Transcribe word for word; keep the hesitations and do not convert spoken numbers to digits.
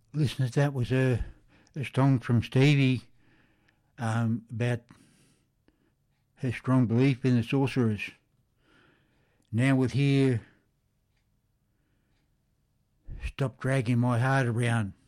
Listeners, that was a, a song from Stevie um, about her strong belief in the sorcerers. Now with here, Stop Dragging My Heart Around.